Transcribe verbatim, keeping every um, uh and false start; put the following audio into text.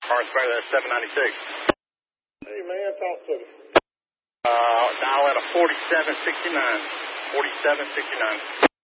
Car Inspector, that's seven ninety-six. Hey, man, talk to me. Uh, dial at a forty-seven sixty-nine. forty-seven sixty-nine.